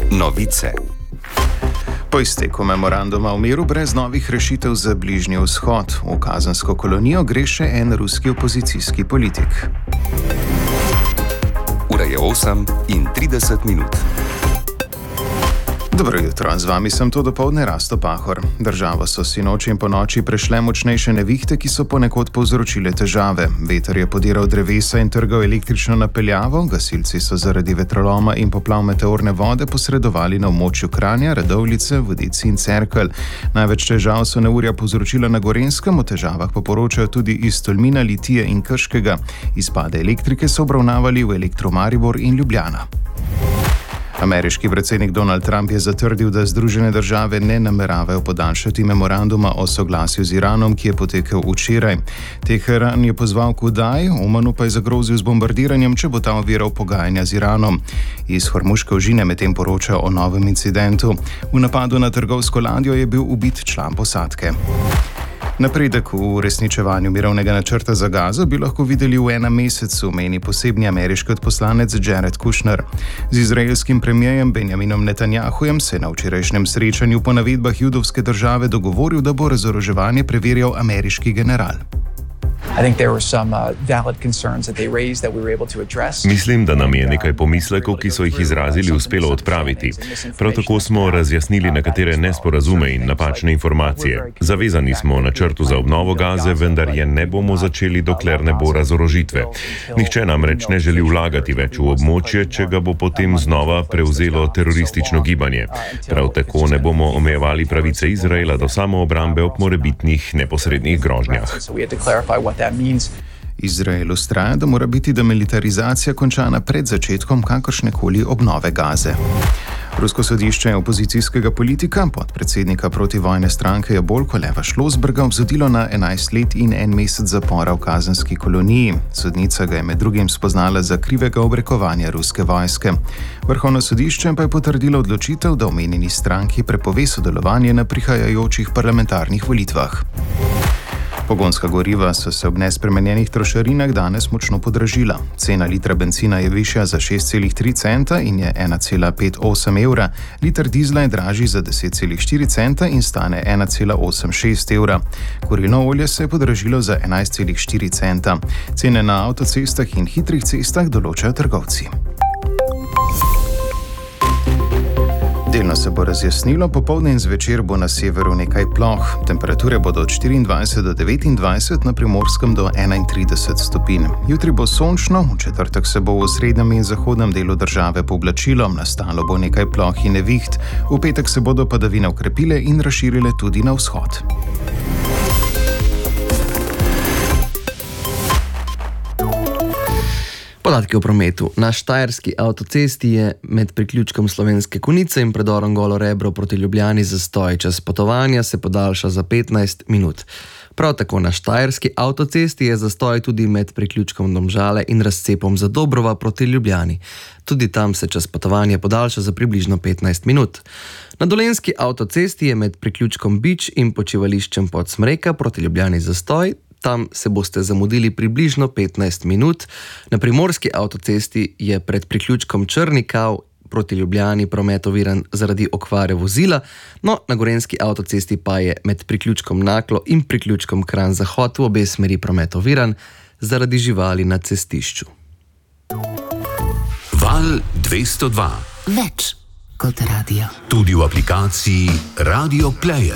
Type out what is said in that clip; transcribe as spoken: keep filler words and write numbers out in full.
Novice. Po izteku memoranduma o miru brez novih rešitev za Bližnji vzhod v kazensko kolonijo gre še en ruski opozicijski politik. Ura je osem in trideset minut. Dobro jutro, z vami sem to dopoldne Rasto Pahor. Državo so sinoči in ponoči prešle močnejše nevihte, ki so ponekod povzročile težave. Veter je podiral drevesa in trgal električno napeljavo, gasilci so zaradi vetroloma in poplav meteorne vode posredovali na območju Kranja, Radovljice, Vodic in Cerkelj. Največ težav so neurja povzročila na Gorenjskem, o težavah pa poročajo tudi iz Tolmina, Litije in Krškega. Izpade elektrike so obravnavali v Elektro Maribor in Ljubljana. Ameriški predsednik Donald Trump je zatrdil, da Združene države ne nameravajo podaljšati memoranduma o soglasju z Iranom, ki je potekel včeraj. Teheran je pozval k vdaji, Omanu pa je zagrozil z bombardiranjem, če bo ta oviral pogajanja z Iranom. Iz Hormuške ožine medtem poročajo o novem incidentu. V napadu na trgovsko ladjo je bil ubit član posadke. Napredek v uresničevanju mirovnega načrta za Gazo bi lahko videli v enem mesecu, meni posebni ameriški odposlanec Jared Kushner. Z izraelskim premierjem Benjaminom Netanjahujem se je na včerajšnjem srečanju po navedbah judovske države dogovoril, da bo razoroževanje preverjal ameriški general. Mislim, da nam je nekaj pomislekov, ki so jih izrazili, uspelo odpraviti. Prav tako smo razjasnili nekatere nesporazume in napačne informacije. Zavezani smo načrtu za obnovo Gaze, vendar je ne bomo začeli, dokler ne bo razorožitve. Nihče namreč ne želi vlagati več v območje, če ga bo potem znova prevzelo teroristično gibanje. Prav tako ne bomo omejevali pravice Izraela do samoobrambe ob morebitnih neposrednih grožnjah. Izrael vztraja, da mora biti demilitarizacija končana pred začetkom kakršnekoli obnove Gaze. Rusko sodišče je opozicijskega politika, podpredsednika protivojne stranke Jabolko Leva Šlosberga, obsodilo na enajst let in en mesec zapora v kazenski koloniji. Sodnica ga je med drugim spoznala za krivega obrekovanja ruske vojske. Vrhovno sodišče pa je potrdilo odločitev, da omenjeni stranki prepove sodelovanje na prihajajočih parlamentarnih volitvah. Pogonska goriva so se ob nespremenjenih trošarinah danes močno podražila. Cena litra bencina je višja za šest celih tri centa in je ena cela pet osem evra. Liter dizla je dražji za deset celih štiri centa in stane ena cela osem šest evra. Kurilno olje se je podražilo za enajst celih štiri centa. Cene na avtocestah in hitrih cestah določajo trgovci. Delno se bo razjasnilo, popoldne in zvečer bo na severu nekaj ploh. Temperature bodo od štiriindvajset do devetindvajset, na Primorskem do enaintrideset stopinj. Jutri bo sončno, v četrtek se bo v srednjem in zahodnem delu države pooblačilo, nastalo bo nekaj ploh in neviht. V petek se bodo padavine okrepile in razširile tudi na vzhod. Podatki o prometu. Na štajerski avtocesti je med priključkom Slovenske Konjice in predorom Golo Rebro proti Ljubljani zastoj. Čas potovanja se podaljša za petnajst minut. Prav tako na štajerski avtocesti je zastoj tudi med priključkom Domžale in razcepom Zadobrova proti Ljubljani. Tudi tam se čas potovanja podaljša za približno petnajst minut. Na dolenjski avtocesti je med priključkom Bič in počivališčem Podsmreka proti Ljubljani zastoj. Tam se boste zamudili približno petnajst minut. Na primorski avtocesti je pred priključkom Črni Kav proti Ljubljani promet oviran zaradi okvare vozila, no na gorenjski avtocesti pa je med priključkom Naklo in priključkom Kranj Zahod v obe smeri promet oviran zaradi živali na cestišču. Val dvesto dva. Več kot radio. Tudi v aplikaciji Radio Player.